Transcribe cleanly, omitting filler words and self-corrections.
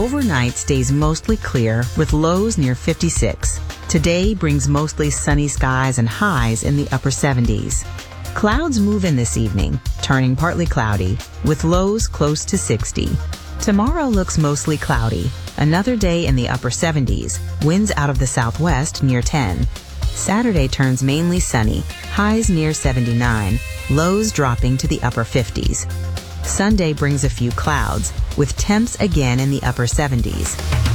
Overnight stays mostly clear with lows near 56. Today brings mostly sunny skies and highs in the upper 70s. Clouds move in this evening, turning partly cloudy, with lows close to 60. Tomorrow looks mostly cloudy. Another day in the upper 70s, winds out of the southwest near 10. Saturday turns mainly sunny, highs near 79, lows dropping to the upper 50s. Sunday brings a few clouds, with temps again in the upper 70s.